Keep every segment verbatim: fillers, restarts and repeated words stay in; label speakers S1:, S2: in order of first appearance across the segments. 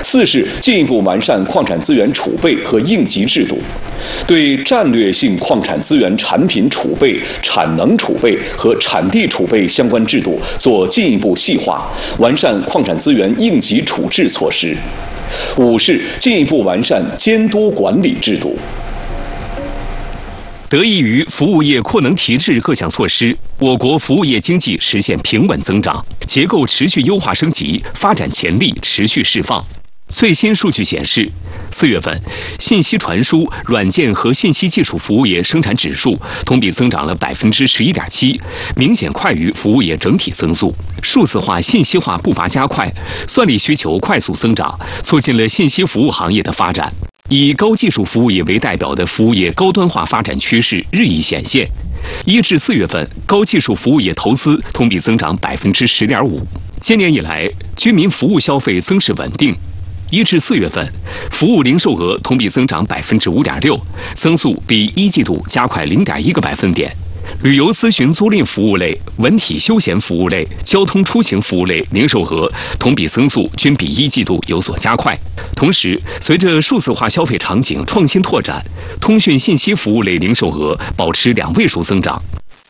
S1: 四是进一步完善矿产资源储备和应急制度，对战略性矿产资源产品储备、产能储备和产地储备相关制度做进一步细化，完善矿产资源应急处置措施。五是进一步完善监督管理制度。
S2: 得益于服务业扩能提质各项措施，我国服务业经济实现平稳增长，结构持续优化升级，发展潜力持续释放。最新数据显示，四月份信息传输、软件和信息技术服务业生产指数同比增长了百分之十一点七，明显快于服务业整体增速。数字化、信息化步伐加快，算力需求快速增长，促进了信息服务行业的发展。以高技术服务业为代表的服务业高端化发展趋势日益显现。一至四月份，高技术服务业投资同比增长百分之十点五。今年以来，居民服务消费增势稳定。一至四月份，服务零售额同比增长百分之五点六，增速比一季度加快零点一个百分点。旅游咨询租赁服务类、文体休闲服务类、交通出行服务类零售额同比增速均比一季度有所加快。同时，随着数字化消费场景创新拓展，通讯信息服务类零售额保持两位数增长。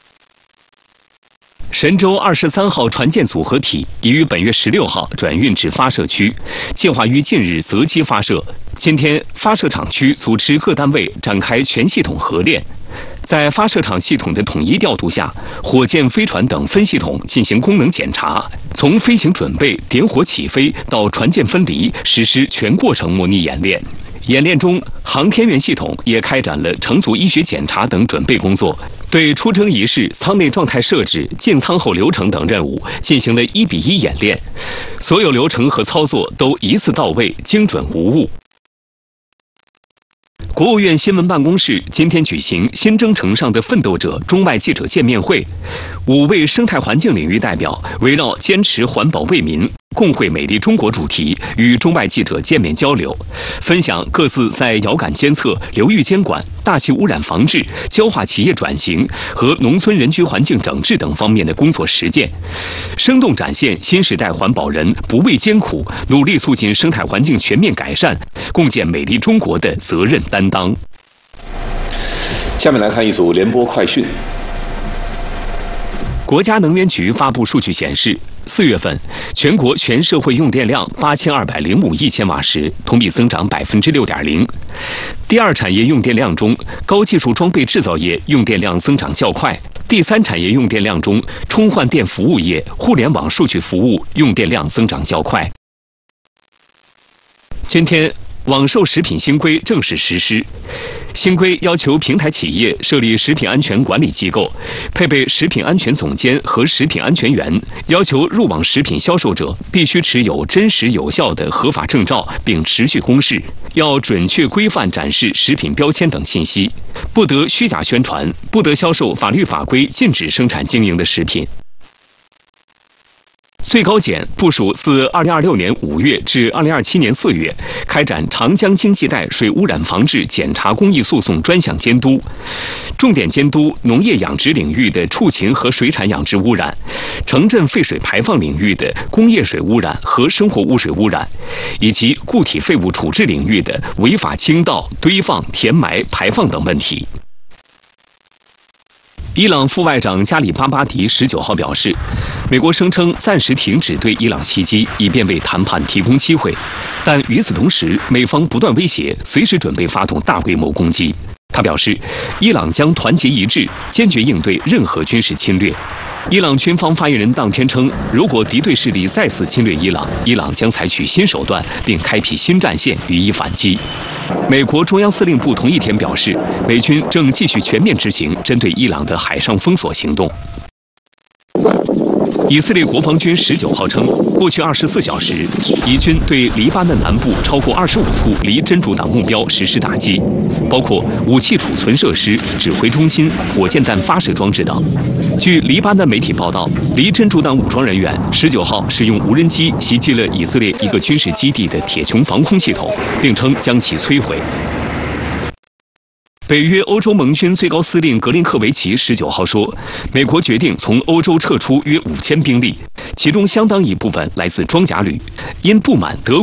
S2: 神舟二十三号船舰组合体已于本月十六号转运至发射区，计划于近日择机发射。今天，发射场区组织各单位展开全系统合练。在发射场系统的统一调度下，火箭、飞船等分系统进行功能检查，从飞行准备、点火起飞到船舰分离，实施全过程模拟演练。演练中，航天员系统也开展了乘组医学检查等准备工作，对出征仪式、舱内状态设置、进舱后流程等任务进行了一比一演练，所有流程和操作都一次到位，精准无误。国务院新闻办公室今天举行新征程上的奋斗者中外记者见面会，五位生态环境领域代表围绕坚持环保为民、共绘美丽中国主题与中外记者见面交流，分享各自在遥感监测、流域监管、大气污染防治、焦化企业转型和农村人居环境整治等方面的工作实践，生动展现新时代环保人不畏艰苦、努力促进生态环境全面改善、共建美丽中国的责任担当。
S1: 下面来看一组联播快讯。
S2: 国家能源局发布数据显示，四月份全国全社会用电量八千二百零五亿千瓦时，同比增长百分之六点零。第二产业用电量中，高技术装备制造业用电量增长较快；第三产业用电量中，充换电服务业、互联网数据服务用电量增长较快。今天，网售食品新规正式实施。新规要求平台企业设立食品安全管理机构，配备食品安全总监和食品安全员，要求入网食品销售者必须持有真实有效的合法证照，并持续公示，要准确规范展示食品标签等信息，不得虚假宣传，不得销售法律法规禁止生产经营的食品。最高检部署自二零二六年五月至二零二七年四月开展长江经济带水污染防治检查公益诉讼专项监督，重点监督农业养殖领域的畜禽和水产养殖污染，城镇废水排放领域的工业水污染和生活污水污染，以及固体废物处置领域的违法倾倒、堆放、填埋、排放等问题。伊朗副外长加里巴巴迪十九号表示，美国声称暂时停止对伊朗袭击，以便为谈判提供机会，但与此同时，美方不断威胁随时准备发动大规模攻击。他表示，伊朗将团结一致，坚决应对任何军事侵略。伊朗军方发言人当天称，如果敌对势力再次侵略伊朗，伊朗将采取新手段，并开辟新战线予以反击。美国中央司令部同一天表示，美军正继续全面执行针对伊朗的海上封锁行动。以色列国防军十九号称，过去二十四小时，以军对黎巴嫩南部超过二十五处离真主党目标实施打击，包括武器储存设施、指挥中心、火箭弹发射装置等。据黎巴嫩媒体报道，离真主党武装人员十九号使用无人机袭击了以色列一个军事基地的铁穹防空系统，并称将其摧毁。北约欧洲盟军最高司令格林克维奇十九号说，美国决定从欧洲撤出约五千兵力，其中相当一部分来自装甲旅，因不满德国